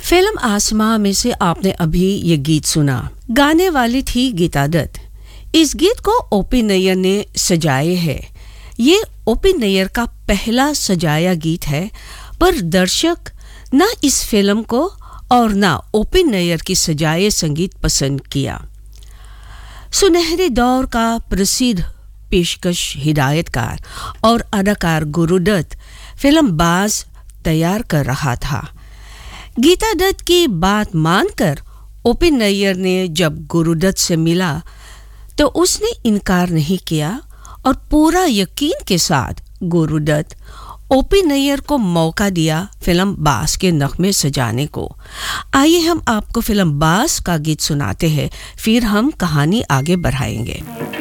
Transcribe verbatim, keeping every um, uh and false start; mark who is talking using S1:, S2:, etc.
S1: Film आसमां में से आपने अभी ये गीत सुना। गाने वाली थी गीता दत्त। इस गीत को ओपी नैयर ने सजाए है। ये ओपी नैयर का पहला सजाया गीत है, पर दर्शक ना इस फिल्म को और ना ओपी नैयर की सजाए संगीत पसंद किया। सुनहरे दौर का प्रसिद्ध पेशकश हिदायतकार और अदाकार गुरुदत्त फिल्म बाज तैयार कर रहा था। गीता दत्त की बात मानकर ओपी नैयर ने जब गुरुदत्त से मिला तो उसने इनकार नहीं किया और पूरा यकीन के साथ गुरुदत्त ओपी नैयर को मौका दिया फिल्म बास के नगमे सजाने को। आइए हम आपको फिल्म बास का गीत सुनाते हैं, फिर हम कहानी आगे बढ़ाएंगे।